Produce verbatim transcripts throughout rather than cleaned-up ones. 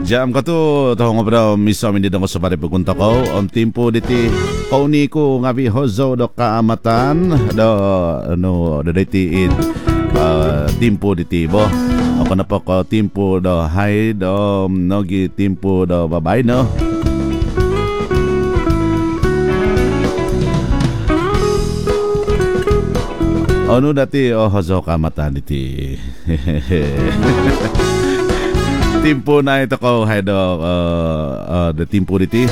Jam ka to, taho nga bro, miso amin dito ko sa pare pukunta ko. Ang timpo diti, kauni ko nga bi hozo do kaamatan, do, ano, do diti it, uh, timpo diti bo. Ako na po ko timpo do hay, do, nogi timpo do babay, no? Ano dati, oh, hozo kaamatan diti. Timpo na ito ko hay do uh, uh, the timpo diti.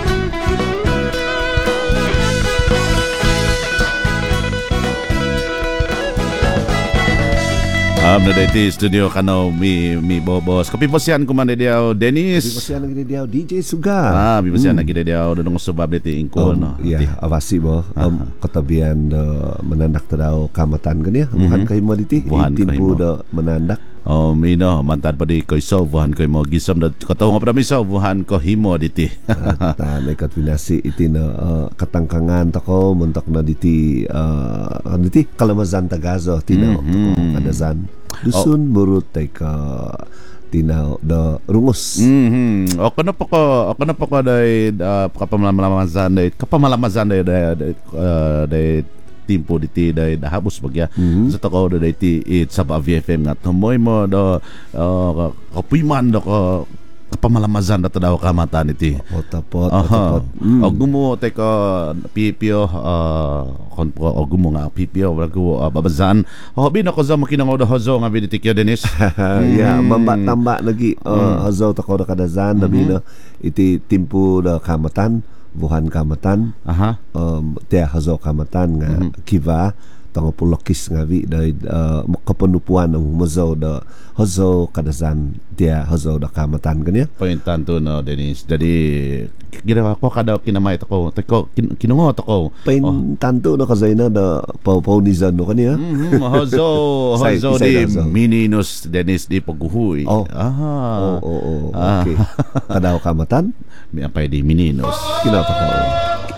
Um, na dati studio kano mi mi bobos. Kapi posyan ko man diaw Dennis. Kapi posyan lagi diaw D J Suga. Ah, bi posyan lagi diaw dong subab diti ingko no. Ya, awasi bo. Um, katabian do menandak daw kamatan kan ya. Bukan kay mo diti. Timpo do menandak. Oh, mino mantan pa di ko iso buhan ko mo gisom da kataw nga pramiso buhan ko himo diti. Ta na katwinasi iti na uh, katangkangan ta ko muntak na diti uh, diti Kalamazan Tagazo tinaw mm-hmm. kadazan dusun oh. Burut tay ka tinaw da rungos. Mhm. O kana pa ko o kana pa ko dai uh, kapamalamazan dai kapamalamazan dai dai uh, dai timpo diti day dahabos bagya mm-hmm. sa toko day ti it sa V F M nga tumoy mo do uh, kapiman do ko kapamalamazan da daw kamatan iti potapot potapot mm. Og gumo te ko pipio uh, kon po og gumo nga pipio wala ko uh, babazan hobi na ko za makinang do hozo nga biditi kyo Dennis. Ya mamba tamba lagi uh, hozo ta ko da kadazan mm-hmm. Nabina iti timpo da kamatan buhan kamatan, aha, um, tia hazo kamatan nga mm-hmm. kiva tango pulokis nga vi dai uh, kapanupuan ng mazo da hazo kadazan tia hazo da kamatan kanya. Pointan to no Dennis. Jadi ginawa ko kada kinamay to ko, ko kin, kinungo to ko. Pointan to no kazayna da paunizan no kanya. Mhm, hazo hazo di mininos Dennis di paghuhuy. Oh. Aha. Oh, oh, oh. Okay. Kadaw kamatan? Mi apay di mininos. Kinata ko.